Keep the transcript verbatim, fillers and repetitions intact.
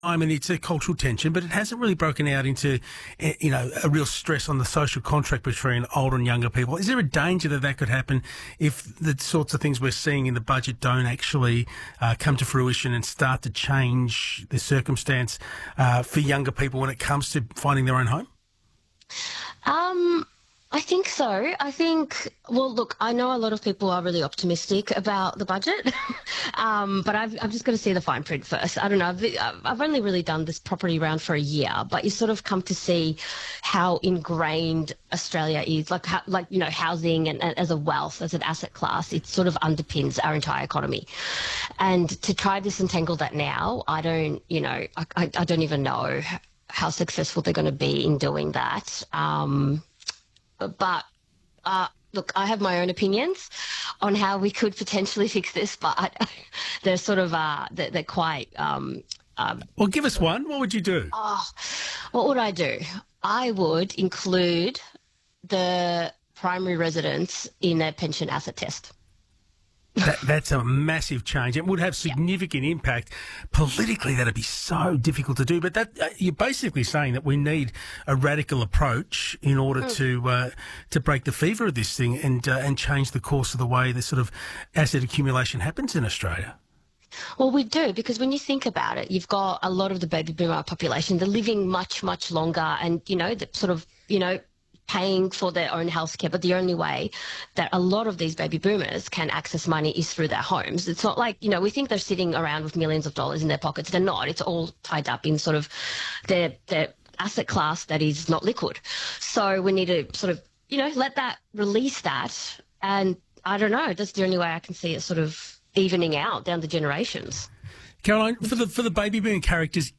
I mean, it's a cultural tension, but it hasn't really broken out into, eh, you know, a real stress on the social contract between older and younger people. Is there a danger that that could happen if the sorts of things we're seeing in the budget don't actually uh, come to fruition and start to change the circumstance uh, for younger people when it comes to finding their own home? Um, I think so. I think, well, look, I know a lot of people are really optimistic about the budget, um, but I've, I've just got to see the fine print first. I don't know. I've, I've only really done this property round for a year, but you sort of come to see how ingrained Australia is, like, how, like you know, housing and, and as a wealth, as an asset class, it sort of underpins our entire economy. And to try disentangle that now, I don't, you know, I, I, I don't even know how successful they're going to be in doing that. Um, But uh, look, I have my own opinions on how we could potentially fix this, but I, they're sort of uh, they're, they're quite. Um, um, Well, give us one. What would you do? oh, what would I do? I would include the primary residents in their pension asset test. That, that's a massive change. It would have significant yeah. impact. Politically, that'd be so difficult to do. But that uh, you're basically saying that we need a radical approach in order mm. to uh, to break the fever of this thing and uh, and change the course of the way this sort of asset accumulation happens in Australia. Well, we do, because when you think about it, you've got a lot of the baby boomer population. They're living much, much longer, and you know, the sort of you know. paying for their own healthcare, but the only way that a lot of these baby boomers can access money is through their homes. It's not like, you know, we think they're sitting around with millions of dollars in their pockets. They're not. It's all tied up in sort of their their asset class that is not liquid. So we need to sort of, you know, let that, release that. And I don't know, that's the only way I can see it sort of evening out down the generations. Caroline, for the for the baby boom characters